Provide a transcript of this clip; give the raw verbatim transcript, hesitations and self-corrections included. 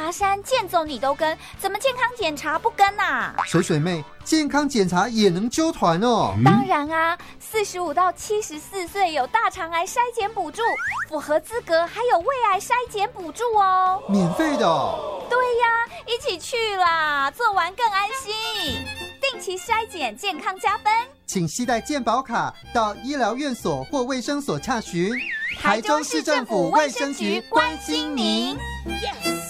爬山、健走你都跟，怎么健康检查不跟啊？ 水水妹，健康检查也能揪团哦？ 当然啊，四十五到七十四岁有大肠癌筛检补助，符合资格还有胃癌筛检补助哦， 免费的哦？ 对呀，一起去啦，做完更安心。定期筛检，健康加分。 请携带健保卡到医疗院所或卫生所洽询。 台中市政府卫生局关心您。Yes